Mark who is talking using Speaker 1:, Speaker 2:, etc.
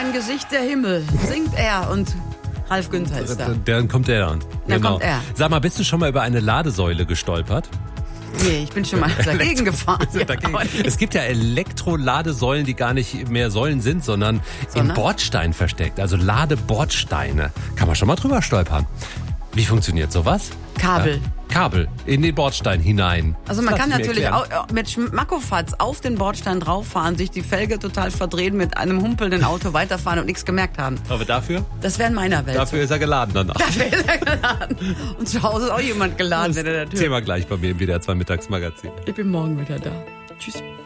Speaker 1: mein Gesicht der Himmel, singt er und Ralf Günther ist da.
Speaker 2: Dann kommt er an.
Speaker 1: Dann kommt er.
Speaker 2: Sag mal, bist du schon mal über eine Ladesäule gestolpert?
Speaker 1: Nee, ich bin schon mal dagegen gefahren.
Speaker 2: Dagegen. Es gibt ja Elektroladesäulen, die gar nicht mehr Säulen sind, sondern im Bordstein versteckt. Also Ladebordsteine. Kann man schon mal drüber stolpern. Wie funktioniert sowas?
Speaker 1: Kabel.
Speaker 2: Kabel in den Bordstein hinein.
Speaker 1: Also man kann natürlich auch mit Schmackofatz auf den Bordstein drauffahren, sich die Felge total verdrehen, mit einem humpelnden Auto weiterfahren und nichts gemerkt haben.
Speaker 2: Aber dafür?
Speaker 1: Das wäre in meiner Welt.
Speaker 2: Dafür ist er geladen danach.
Speaker 1: Dafür ist er geladen. Und zu Hause ist auch jemand geladen, wenn er der Tür.
Speaker 2: Thema gleich bei mir im WDR 2 Mittagsmagazin.
Speaker 1: Ich bin morgen wieder da. Tschüss.